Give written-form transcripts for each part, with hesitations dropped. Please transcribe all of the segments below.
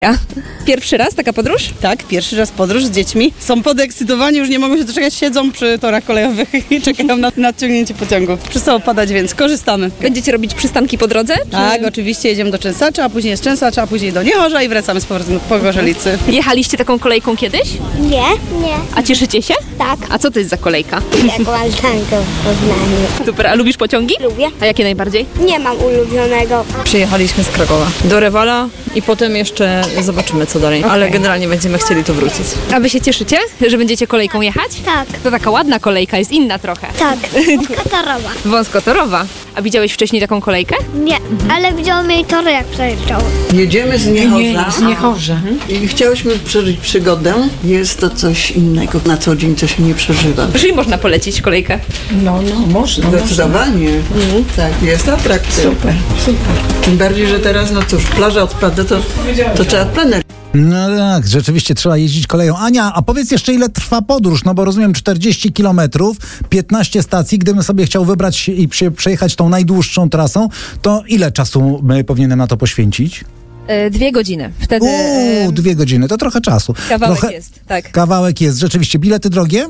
Pierwszy raz taka podróż? Tak, pierwszy raz podróż z dziećmi. Są podekscytowani, już nie mogą się doczekać, siedzą przy torach kolejowych i czekają na nadciągnięcie pociągu. Przestało padać, więc korzystamy. Będziecie robić przystanki po drodze? Tak, oczywiście jedziemy do Częsacza, a później z Częsacza, a później do Niechorza i wracamy z powrotem do Pogorzelicy. Jechaliście taką kolejką kiedyś? Nie, A cieszycie się? tak, A co to jest za kolejka? jak waltanko w Poznaniu. Super, a lubisz pociągi? Lubię. A jakie najbardziej? Nie mam ulubionego. Przyjechaliśmy z Krakowa do Rewala i potem jeszcze zobaczymy co dalej, ale generalnie będziemy chcieli tu wrócić. A wy się cieszycie, że będziecie kolejką jechać? Tak, To taka ładna kolejka, jest inna trochę. tak, katorowa. Wąskotorowa. A widziałeś wcześniej taką kolejkę? Nie, ale widziałam jej tory jak przejeżdżały. Jedziemy z Niechorza. I chciałyśmy przeżyć przygodę. Jest to coś innego. Na co dzień to się nie przeżywa. Czyli można polecić kolejkę. No, można. Zdecydowanie. Tak, jest atrakcja. Super. Tym bardziej, że teraz, no cóż, plaża odpada, to trzeba w plener. No tak, rzeczywiście trzeba jeździć koleją. Ania, a powiedz jeszcze, ile trwa podróż? No bo rozumiem 40 kilometrów, 15 stacji. Gdybym sobie chciał wybrać i przejechać tą najdłuższą trasą, to ile czasu powinienem na to poświęcić? 2 godziny. Wtedy 2 godziny, to trochę czasu. kawałek jest, tak. Kawałek jest, rzeczywiście. Bilety drogie?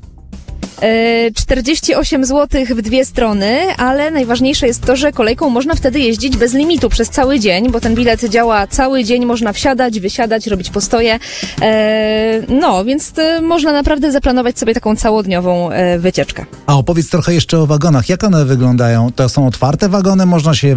48 zł w 2 strony, ale najważniejsze jest to, że kolejką można wtedy jeździć bez limitu przez cały dzień, bo ten bilet działa cały dzień, można wsiadać, wysiadać, robić postoje. Więc można naprawdę zaplanować sobie taką całodniową wycieczkę. A opowiedz trochę jeszcze o wagonach. Jak one wyglądają? To są otwarte wagony? Można się,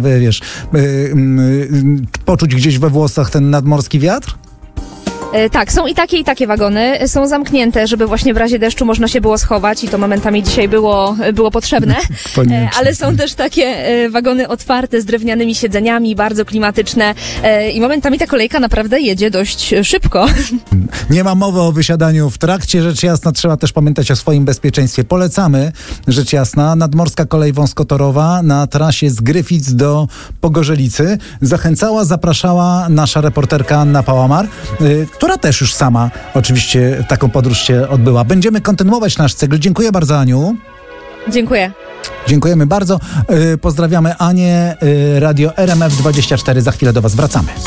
poczuć gdzieś we włosach ten nadmorski wiatr? Tak, są i takie wagony. Są zamknięte, żeby właśnie w razie deszczu można się było schować i to momentami dzisiaj było potrzebne. Koniecznie. Ale są też takie wagony otwarte z drewnianymi siedzeniami, bardzo klimatyczne i momentami ta kolejka naprawdę jedzie dość szybko. Nie ma mowy o wysiadaniu w trakcie, rzecz jasna. Trzeba też pamiętać o swoim bezpieczeństwie. Polecamy, rzecz jasna, nadmorska kolej wąskotorowa na trasie z Gryfic do Pogorzelicy. Zapraszała nasza reporterka Anna Pałamar, która też już sama oczywiście taką podróż się odbyła. Będziemy kontynuować nasz cykl. Dziękuję bardzo, Aniu. Dziękuję. Dziękujemy bardzo. Pozdrawiamy Anię, Radio RMF24. Za chwilę do Was wracamy.